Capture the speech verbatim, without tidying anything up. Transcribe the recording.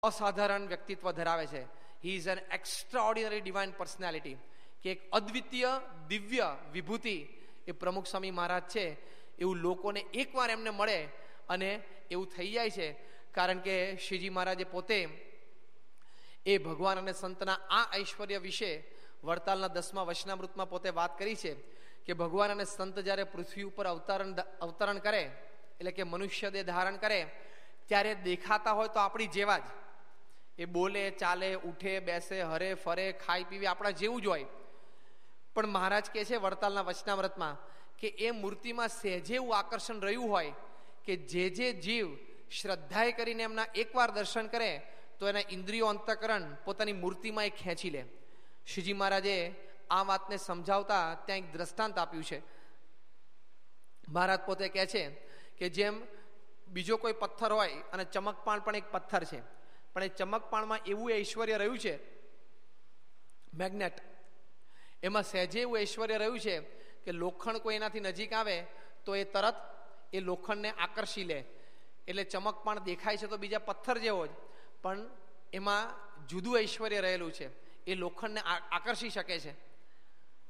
અસાધારણ વ્યક્તિત્વ ધરાવે છે. He is an extraordinary divine personality, કે એક અદ્વિતીય દિવ્ય વિભૂતિ એ પ્રમુખ સ્વામી મહારાજ છે એવું લોકોને એકવાર એમને મળે અને એવું થઈ જાય છે. કારણ કે શ્રીજી મહારાજે પોતે એ ભગવાન અને સંતના આ ઐશ્વર્ય વિશે વડતાલના દસમા વચનામૃતમાં પોતે વાત કરી છે કે ભગવાન અને સંત જ્યારે પૃથ્વી ઉપર અવતરણ અવતરણ કરે, એટલે કે મનુષ્ય દેહ ધારણ કરે, ત્યારે દેખાતા હોય તો આપણી જેવા જ, એ બોલે, ચાલે, ઉઠે, બેસે, હરે, ફરે, ખાઈ પીવે આપણા જેવું જ હોય. પણ મહારાજ કહે છે વડતાલના વચનામૃતમાં કે એ મૂર્તિમાં સહેજે એવું આકર્ષણ રહ્યું હોય કે જે જે જીવ શ્રદ્ધાએ કરીને એમના એકવાર દર્શન કરે તો એના ઇન્દ્રિયો અંતઃકરણ પોતાની મૂર્તિમાં એ ખેંચી લે. શ્રીજી મહારાજે આ વાતને સમજાવતા ત્યાં એક દ્રષ્ટાંત આપ્યું છે. મહારાજ પોતે કહે છે કે જેમ બીજો કોઈ પથ્થર હોય અને ચમકપાણ પણ એક પથ્થર છે, પણ એ ચમકપાણમાં એવું ઐશ્વર્ય રહ્યું છે, મેગ્નેટ, એમાં સહેજે એવું ઐશ્વર્ય રહ્યું છે કે લોખંડ કોઈ એનાથી નજીક આવે તો એ તરત એ લોખંડને આકર્ષી લે. એટલે ચમકપાણ દેખાય છે તો બીજા પથ્થર જેવો જ, પણ એમાં જુદું ઐશ્વર્ય રહેલું છે, એ લોખંડને આકર્ષી શકે છે.